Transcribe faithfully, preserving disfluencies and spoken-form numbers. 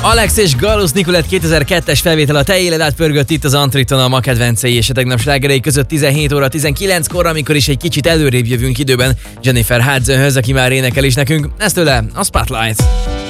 Alex és Gallus Nicolette kétezer-kettes felvétel a Te éled át pörgött itt az Antriton, a ma kedvencei és a tegnap slágerei között tizenhét óra tizenkilenckor, amikor is egy kicsit előrébb jövünk időben Jennifer Hudsonhöz, aki már énekel is nekünk. Ez tőle a Spotlight.